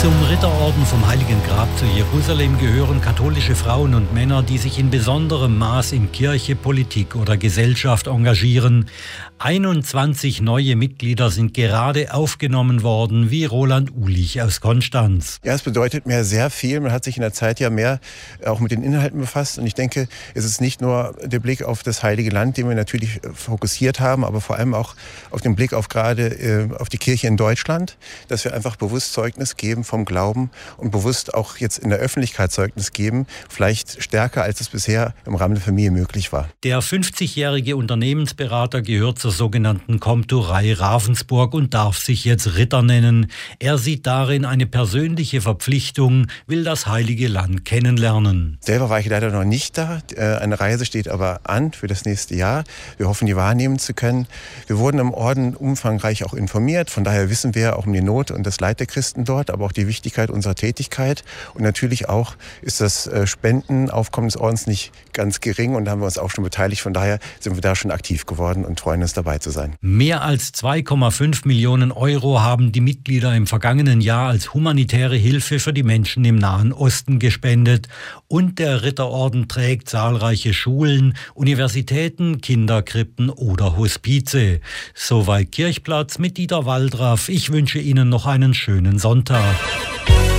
Zum Ritterorden vom Heiligen Grab zu Jerusalem gehören katholische Frauen und Männer, die sich in besonderem Maß in Kirche, Politik oder Gesellschaft engagieren. 21 neue Mitglieder sind gerade aufgenommen worden, wie Roland Uhlich aus Konstanz. Ja, es bedeutet mir sehr viel. Man hat sich in der Zeit ja mehr auch mit den Inhalten befasst. Und ich denke, es ist nicht nur der Blick auf das Heilige Land, den wir natürlich fokussiert haben, aber vor allem auch auf den Blick auf gerade auf die Kirche in Deutschland, dass wir einfach bewusst Zeugnis geben vom Glauben und bewusst auch jetzt in der Öffentlichkeit Zeugnis geben, vielleicht stärker, als es bisher im Rahmen der Familie möglich war. Der 50-jährige Unternehmensberater gehört zur sogenannten Komturei Ravensburg und darf sich jetzt Ritter nennen. Er sieht darin eine persönliche Verpflichtung, will das Heilige Land kennenlernen. Selber war ich leider noch nicht da. Eine Reise steht aber an für das nächste Jahr. Wir hoffen, die wahrnehmen zu können. Wir wurden im Orden umfangreich auch informiert. Von daher wissen wir auch um die Not und das Leid der Christen dort, aber auch die Wichtigkeit unserer Tätigkeit. Und natürlich auch ist das Spendenaufkommen des Ordens nicht ganz gering und da haben wir uns auch schon beteiligt. Von daher sind wir da schon aktiv geworden und freuen uns, dabei zu sein. Mehr als 2,5 Millionen Euro haben die Mitglieder im vergangenen Jahr als humanitäre Hilfe für die Menschen im Nahen Osten gespendet. Und der Ritterorden trägt zahlreiche Schulen, Universitäten, Kinderkrippen oder Hospize. Soweit Kirchplatz mit Dieter Waldraff. Ich wünsche Ihnen noch einen schönen Sonntag.